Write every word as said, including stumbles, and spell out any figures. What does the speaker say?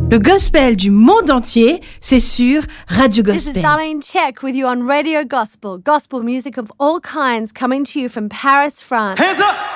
Le gospel du monde entier, c'est sur Radio This is Gospel. Darlene Check with you on Radio Gospel. Gospel music of all kinds coming to you from Paris, France. Hands up!